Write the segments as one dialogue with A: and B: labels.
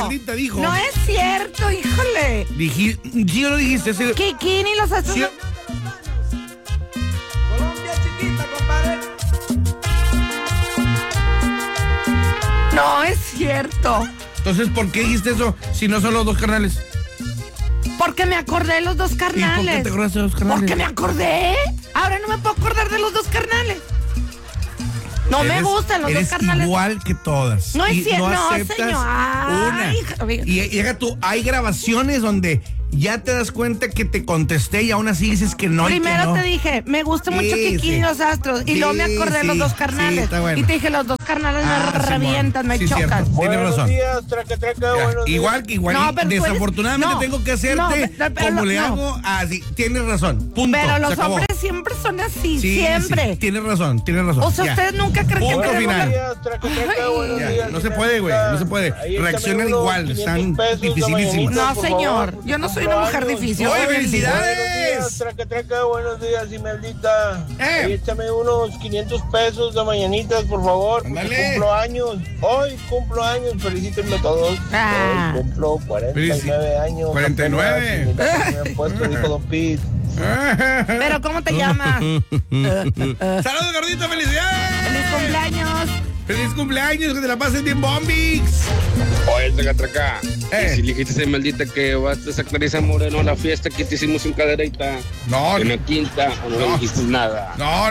A: Esmeraldita dijo.
B: No es cierto, híjole.
A: ¿Sí o no dijiste? Sí.
B: Kikini los astros.
A: Sí.
C: Colombia chiquita, compadre.
B: No es cierto.
A: Entonces, ¿por qué dijiste eso si no son los dos carnales?
B: Porque me acordé de los dos
A: ¿Y por
B: carnales.
A: qué te acordaste de los carnales?
B: Porque me acordé. Ahora no me puedo acordar de los dos carnales. No me gustan los dos carnales.
A: Eres igual que todas.
B: No es
A: Y
B: cierto, no,
A: aceptas
B: señor.
A: una.
B: Ay, Javier.
A: Y llega tú, hay grabaciones donde ya te das cuenta que te contesté y aún así dices que no.
B: Primero
A: y que no.
B: te dije, me gusta mucho
A: Sí,
B: Kikini y los astros. Y luego me acordé de los dos carnales.
A: Sí, está bueno.
B: Y te dije, los dos carnales me
A: Simón.
B: revientan, me
A: Sí,
B: chocan.
A: cierto. Tienes razón.
C: Buenos días, traca,
A: Ya,
C: buenos días.
A: Igual,
B: No, pero tú eres-
A: desafortunadamente
B: no,
A: tengo que hacerte
B: no, pero
A: como le
B: no.
A: hago así. Tienes razón. Punto.
B: Pero
A: Se
B: los
A: acabó.
B: hombres siempre son así,
A: Sí,
B: siempre.
A: sí, tienes razón.
B: O sea,
A: Ya.
B: ustedes nunca creen que
A: Punto
B: queremos
A: final.
B: la-
C: Buenos
A: Ya,
C: días,
A: no se puede, güey, no se puede.
C: Ahí
A: Reaccionan
C: échame unos
A: igual,
C: 500
A: están
C: pesos de
A: dificilísimos.
C: mañanitas,
B: No,
C: por
B: señor,
C: favor.
B: yo no soy una mujer
C: Cumpleaños.
B: difícil.
A: Oye,
B: Soy
A: felicidades.
C: Buenos días, traca, buenos días, Imeldita.
A: Eh.
C: Ahí échame unos 500 pesos de mañanitas, por favor, porque
A: Ándale.
C: cumplo años. Hoy cumplo años, felicítenme todos.
B: Ah.
C: Hoy cumplo 49 años.
A: 49.
C: Apenas, me han puesto, dijo Don Pete.
B: Pero ¿cómo te llamas?
A: ¡Saludos, gordito! ¡Felicidades!
B: ¡Feliz cumpleaños!
A: ¡Feliz cumpleaños! ¡Que te la pases bien, Bombix!
D: Oye, traca.
A: Eh.
D: Si le dijiste a maldita que vas a sacar esa Moreno a la fiesta que te hicimos en cadereita,
A: No,
D: en
A: no,
D: la quinta, o no, le dijiste nada.
A: no.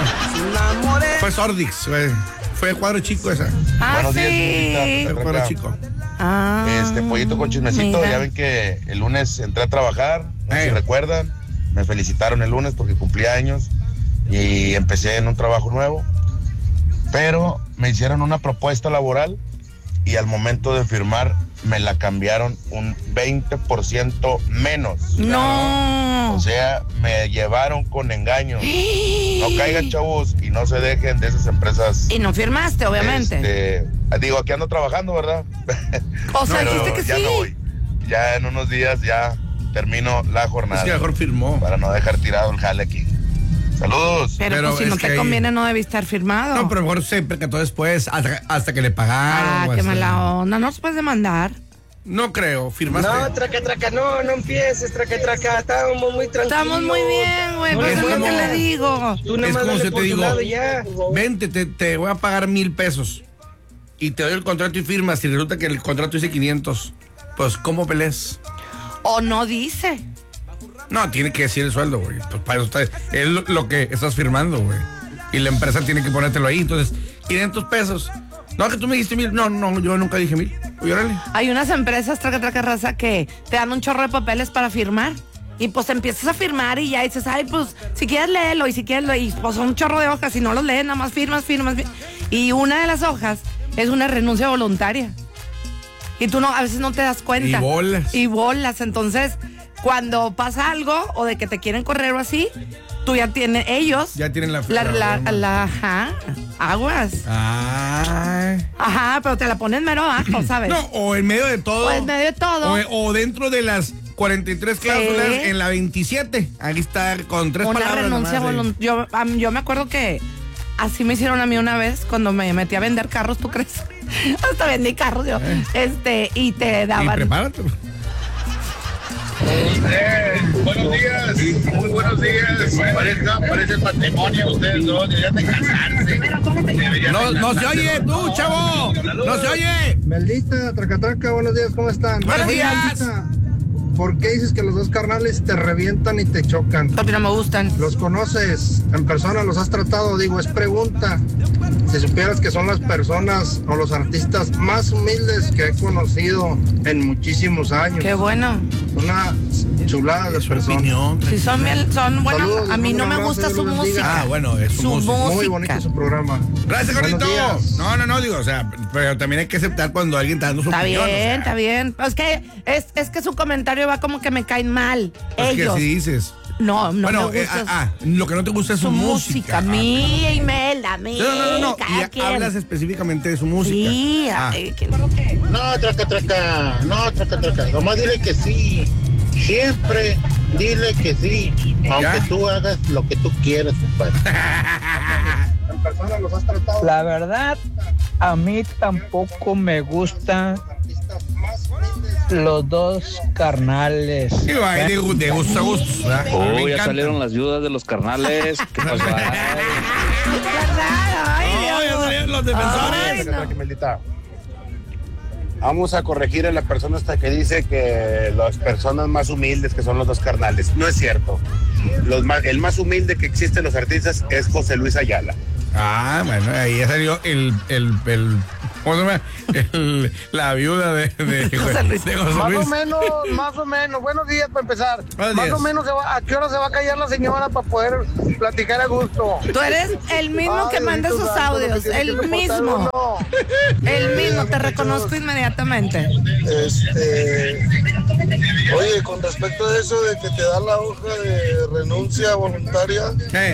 A: Fue Sordix, güey. Fue cuadro chico esa.
B: Ah,
E: Buenos días,
B: sí.
E: señorita.
A: Fue cuadro chico.
B: Ah,
E: Pollito con chismecito,
B: mira.
E: ya ven que el lunes entré a trabajar, no sé si
A: Eh.
E: recuerdan, me felicitaron el lunes porque cumplí años y empecé en un trabajo nuevo, pero me hicieron una propuesta laboral y al momento de firmar me la cambiaron un 20% menos.
B: No.
E: O sea, me llevaron con engaño. No caigan, chavos, y no se dejen de esas empresas.
B: Y no firmaste, obviamente.
E: Digo, aquí ando trabajando, ¿verdad?
B: O sea,
E: Pero
B: dijiste que
E: ya
B: sí.
E: me voy. Ya en unos días ya termino la jornada.
A: Es que mejor firmó.
E: Para no dejar tirado el jale aquí. Saludos.
B: Pero
A: Pero
B: pues si
A: es
B: no
A: que
B: te
A: ahí-
B: conviene, no debiste estar firmado.
A: No, pero mejor se percató después, hasta que le pagaron.
B: Ah,
A: o
B: qué
A: hasta-
B: mala onda. No nos puedes demandar.
A: No creo, firmaste.
C: No, traca, no empieces, traca, estábamos muy tranquilos.
B: Estamos muy bien, güey. Pues
A: Es
B: es lo
A: como-
B: que le digo.
C: Tú nada
A: Es
C: más
A: como
C: dale
A: si te
C: por tu
A: digo,
C: lado y ya.
A: Vente, te voy a pagar 1,000 pesos. Y te doy el contrato y firmas. Y resulta que el contrato dice 500. Pues, ¿cómo peleas?
B: O no dice.
A: No, tiene que decir el sueldo, güey. Pues para eso es lo que estás firmando, güey. Y la empresa tiene que ponértelo ahí. Entonces, 500 pesos. No, que tú me dijiste 1,000. No, yo nunca dije 1,000. Oye, órale.
B: Hay unas empresas, traca raza, que te dan un chorro de papeles para firmar. Y pues empiezas a firmar y ya dices, ay, pues si quieres léelo y si quieres y pues son un chorro de hojas. Si no los lees, nada más firmas. Y una de las hojas es una renuncia voluntaria. Y tú a veces no te das cuenta.
A: Y bolas.
B: Entonces, cuando pasa algo o de que te quieren correr o así, tú ya tienes, ellos.
A: Ya tienen la
B: ajá, aguas.
A: Ay.
B: Ajá, pero te la ponen mero abajo, ¿sabes?
A: No, o en medio de todo.
B: O en medio de todo.
A: O dentro de las 43 cláusulas en la 27. Aquí está con 3
B: Una
A: palabras.
B: renuncia
A: nomás,
B: voluntaria. Yo me acuerdo que así me hicieron a mí una vez cuando me metí a vender carros, ¿tú crees? Hasta vendí carros yo. Y te
A: Y
B: daban.
A: prepárate.
F: Buenos días, muy buenos días. Parece matrimonio ustedes dos, deberían de casarse.
A: No se oye, tú, chavo. No se oye.
G: Meldita, traca, buenos días, ¿cómo están?
A: Buenos días.
G: Meldita, ¿por qué dices que los dos carnales te revientan y te chocan?
B: Porque no me gustan.
G: ¿Los conoces? ¿En persona los has tratado? Digo, es pregunta. Si supieras que son las personas o los artistas más humildes que he conocido en muchísimos años.
B: Qué bueno.
G: Una chulada de personas.
B: Si son buenos,
G: Saludos,
B: a mí
G: un
B: no me
G: abrazo,
B: gusta
G: Dios
B: su
G: los bendiga.
B: música.
A: Ah, bueno, es
B: Su música.
G: Muy bonito su programa.
A: Gracias,
G: Buenos
A: gordito.
G: días.
A: No, digo, o sea, pero también hay que aceptar cuando alguien está dando su
B: Está
A: opinión.
B: bien,
A: o sea,
B: está bien. Es que su comentario va como que me caen mal.
A: Es que
B: Ellos.
A: si dices.
B: No
A: Bueno,
B: me gusta
A: lo que no te gusta es su música.
B: Mi Imelda, mi.
A: No.
B: cada
A: Y
B: quien.
A: hablas específicamente de su música.
B: Sí,
A: Ah.
F: No, traca. Nomás dile que sí. Siempre dile que sí. Aunque tú hagas lo que tú quieras, compadre.
G: En persona los has tratado.
H: La verdad, a mí tampoco me gusta Los dos carnales.
A: Sí, ay, de gusto a gusto. ¿Verdad?
D: Oh,
A: Me
D: ya
A: encanta.
D: salieron las viudas de los carnales. ¿Qué pasó?
B: ¿Verdad? Ay,
A: Oh, ya
B: Dios.
A: salieron los defensores.
B: Ay, no.
E: Vamos a corregir a la persona hasta que dice que las personas más humildes que son los dos carnales. No es cierto. El más humilde que existe en los artistas es José Luis Ayala.
A: Ah, bueno, ahí ya salió ¿cómo se llama? La viuda de
B: José Luis.
A: de José Luis.
F: Más o menos. Buenos días para empezar.
A: Buenos días.
F: Más o menos, ¿a qué hora se va a callar la señora para poder platicar a gusto?
B: Tú eres el mismo que manda esos audios, el mismo. El mismo, te reconozco inmediatamente.
G: Oye, con respecto a eso de que te dan la hoja de renuncia voluntaria,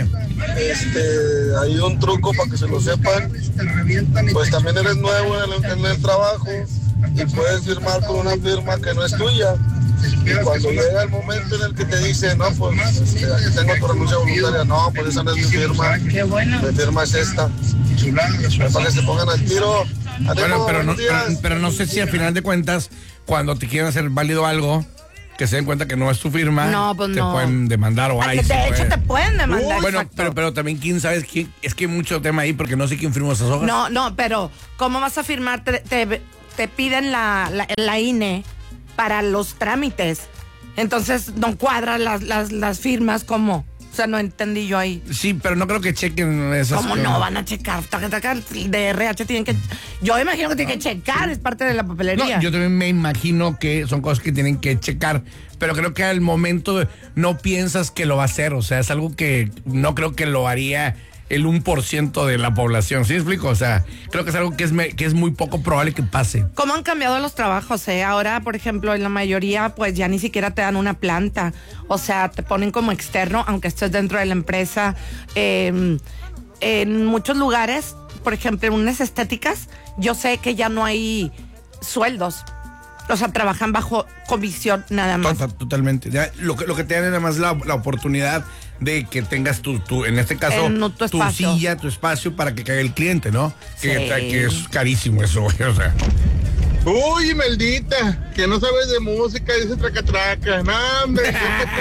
G: hay un truco para que se lo sepan. Pues también eres nuevo en el trabajo y puedes firmar con una firma que no es tuya. Y cuando llega el momento en el que te dicen, no, pues aquí tengo tu renuncia voluntaria, no, pues esa no es mi firma. Mi firma es esta. Para que se pongan al tiro.
A: Bueno, pero no sé si al final de cuentas, cuando te quieren hacer válido algo, que se den cuenta que no es tu firma,
B: No, pues
A: te
B: no.
A: pueden demandar o
B: De hecho, te pueden demandar.
A: Bueno,
B: exacto.
A: pero también quién sabe quién, es que hay mucho tema ahí porque no sé quién firmó esas hojas.
B: No, pero ¿cómo vas a firmar? Te piden la INE para los trámites. Entonces no cuadran las firmas, ¿cómo? O sea, no entendí yo ahí.
A: Sí, pero no creo que chequen esas
B: ¿Cómo
A: cosas.
B: no van a checar? De RH tienen que... Yo imagino que tienen que checar, es parte de la papelería.
A: No, yo también me imagino que son cosas que tienen que checar, pero creo que al momento no piensas que lo va a hacer, o sea, es algo que no creo que lo haría el 1% de la población, ¿sí me explico? O sea, creo que es algo que es muy poco probable que pase.
B: ¿Cómo han cambiado los trabajos, Ahora, por ejemplo, en la mayoría, pues ya ni siquiera te dan una planta. O sea, te ponen como externo, aunque estés dentro de la empresa. En muchos lugares, por ejemplo, en unas estéticas, yo sé que ya no hay sueldos. O sea, trabajan bajo comisión nada más.
A: Totalmente. Ya, lo que te dan es nada más la oportunidad de que tengas tu en este caso,
B: tu
A: tu
B: espacio.
A: silla, tu espacio para que caiga el cliente, ¿no?
B: Sí.
A: Que es carísimo eso, güey, o sea.
F: Uy, maldita, que no sabes de música, dice traca. No, hombre,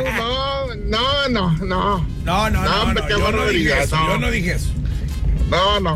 F: no. Hombre, qué
A: yo no dije
F: barbaridad,
A: eso,
F: no.
A: yo no dije eso.
F: No.
A: ¿No?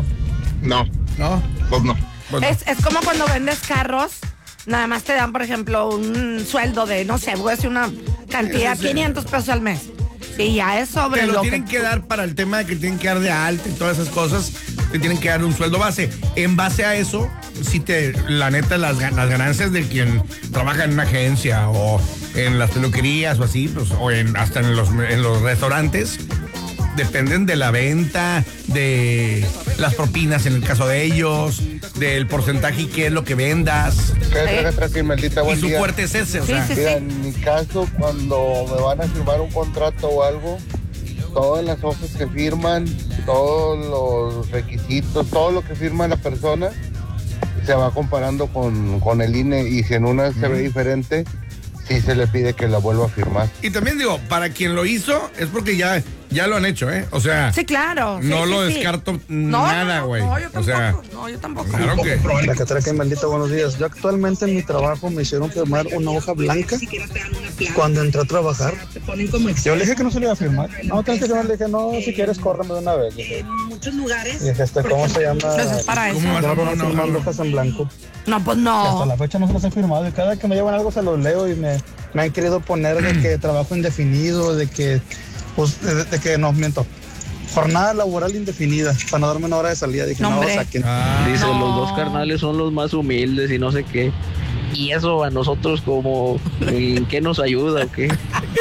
F: Pues no.
A: Pues no.
B: Es como cuando vendes carros, nada más te dan, por ejemplo, un sueldo de, no sé, voy a decir una cantidad,
A: Sí.
B: 500 pesos al mes. Y ya es sobre
A: Te lo
B: lo
A: tienen que dar para el tema de que tienen que dar de alta y todas esas cosas, te tienen que dar un sueldo base. En base a eso, si la neta, las ganancias de quien trabaja en una agencia o en las peluquerías o así, pues, o hasta en los restaurantes, dependen de la venta, de las propinas en el caso de ellos, del porcentaje y qué es lo que vendas.
E: Maldita,
A: Y
E: buen
A: su
E: día.
A: fuerte es ese, o
B: Sí,
A: sea.
B: sí.
E: Mira, en mi caso, cuando me van a firmar un contrato o algo, todas las hojas que firman, todos los requisitos, todo lo que firma la persona, se va comparando con el INE y si en una se ve diferente, sí se le pide que la vuelva a firmar.
A: Y también digo, para quien lo hizo, es porque ya lo han hecho, ¿eh? O sea,
B: Sí, claro.
A: no
B: Sí,
A: lo
B: sí.
A: descarto
B: No,
A: nada,
B: no,
A: güey.
B: No, yo
A: O
B: tampoco.
A: sea,
B: No, yo tampoco.
A: claro que.
G: Traca, maldito, buenos días. Yo actualmente en mi trabajo me hicieron firmar una hoja blanca cuando entré a trabajar. Yo le dije que no se le iba a firmar. No, tengo que firmar. Le dije, no, si quieres, córreme de una vez. Dije, y dije, ¿cómo se llama?
B: Pues es para eso.
A: ¿Cómo vas a
G: Yo no
A: poner
G: puedo
A: una
G: firmar
A: hoja?
G: hojas en blanco.
B: No, pues
G: Y hasta
B: no.
G: la fecha no se los he firmado. Y cada que me llevan algo se los leo y me han querido poner de que trabajo indefinido, de que, pues, de que no, miento. Jornada laboral indefinida, para no darme una hora de salida. Dije,
B: No,
G: no,
B: hombre.
G: saquen.
D: Dice,
B: No.
D: los dos carnales son los más humildes y no sé qué. Y eso a nosotros como, ¿en qué nos ayuda o qué?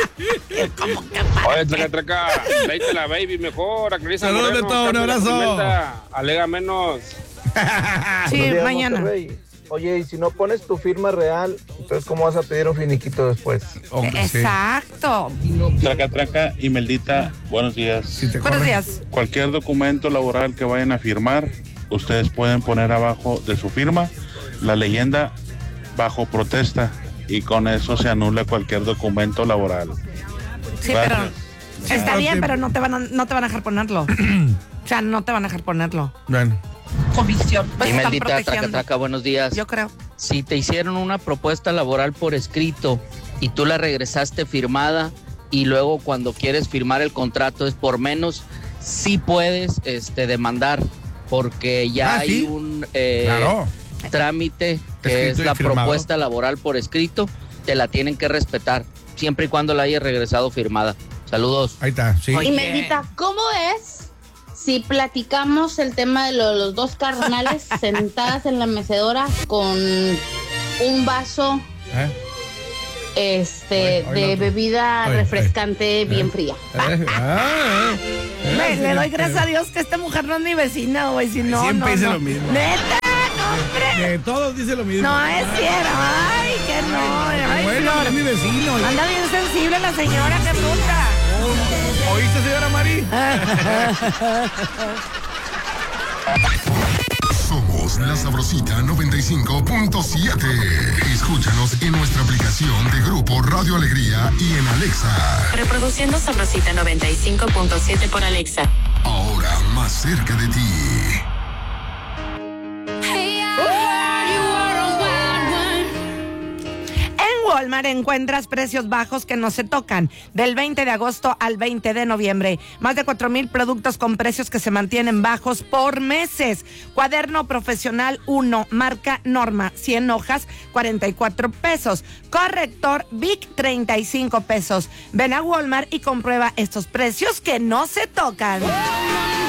I: Oye, traca, tráete la baby mejor, acaricia
A: Saludos,
I: Moreno,
A: Beto, un
I: cambia la
A: abrazo.
I: vestimenta, alega menos.
B: Sí,
J: Buenos días,
B: mañana.
J: Monterrey. Oye, y si no pones tu firma real, entonces ¿cómo vas a pedir un finiquito después?
A: Hombre, sí.
B: Exacto.
K: Traca, Imeldita, buenos días.
A: Si te
B: Buenos
A: corren.
B: días.
K: Cualquier documento laboral que vayan a firmar, ustedes pueden poner abajo de su firma la leyenda bajo protesta y con eso se anula cualquier documento laboral.
B: Sí,
K: Gracias.
B: pero está bien, pero no te van a dejar ponerlo. O sea, no te van a dejar ponerlo.
A: Bueno.
B: Comisión. Pues están
L: Imeldita,
B: protegiendo.
L: traca, buenos días.
B: Yo creo.
D: Si te hicieron una propuesta laboral por escrito y tú la regresaste firmada y luego cuando quieres firmar el contrato es por menos, sí puedes demandar, porque ya hay un trámite que es la propuesta laboral por escrito, te la tienen que respetar, siempre y cuando la hayas regresado firmada. Saludos.
A: Ahí está, sí.
L: Y Medita, ¿cómo es si platicamos el tema de los dos carnales sentadas en la mecedora con un vaso de bebida refrescante bien fría?
B: Le doy gracias a Dios que esta mujer no es mi vecina, güey. Si no,
A: siempre dice
B: no.
A: lo mismo.
B: Neta, no, hombre.
A: De todos dice lo mismo.
B: No es cierto. Ay, que no. Ay,
A: bueno,
B: Flor.
A: es mi vecino.
B: Anda bien sensible la señora, qué puta.
A: ¿Oíste, señora Mari?
M: Somos La Sabrosita 95.7. Escúchanos en nuestra aplicación de Grupo Radio Alegría y en Alexa.
N: Reproduciendo Sabrosita 95.7 por Alexa.
M: Ahora más cerca de ti.
B: En Walmart encuentras precios bajos que no se tocan. Del 20 de agosto al 20 de noviembre. Más de 4,000 productos con precios que se mantienen bajos por meses. Cuaderno profesional 1, marca Norma, 100 hojas, 44 pesos. Corrector Bic, 35 pesos. Ven a Walmart y comprueba estos precios que no se tocan.